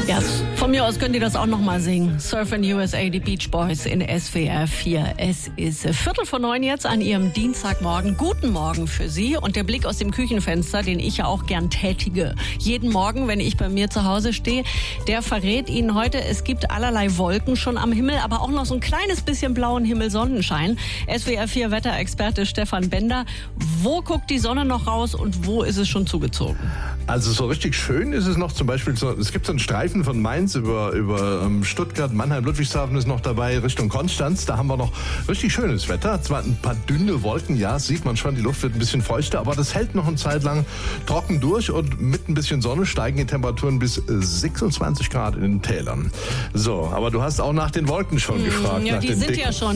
Ja, von mir aus könnt ihr das auch noch mal singen. Surfin' USA, die Beach Boys in SWR 4. Es ist 8:45 jetzt an Ihrem Dienstagmorgen. Guten Morgen für Sie. Und der Blick aus dem Küchenfenster, den ich ja auch gern tätige, jeden Morgen, wenn ich bei mir zu Hause stehe, der verrät Ihnen heute, es gibt allerlei Wolken schon am Himmel, aber auch noch so ein kleines bisschen blauen Himmel, Sonnenschein. SWR 4 Wetterexperte Stefan Bender. Wo guckt die Sonne noch raus und wo ist es schon zugezogen? Also so richtig schön ist es noch zum Beispiel, es gibt so einen Streifen von Mainz über Stuttgart, Mannheim, Ludwigshafen ist noch dabei, Richtung Konstanz. Da haben wir noch richtig schönes Wetter. Zwar ein paar dünne Wolken, ja, sieht man schon, die Luft wird ein bisschen feuchter, aber das hält noch eine Zeit lang trocken durch und mit ein bisschen Sonne steigen die Temperaturen bis 26 Grad in den Tälern. So, aber du hast auch nach den Wolken schon gefragt. Ja, nach die den sind dicken. ja schon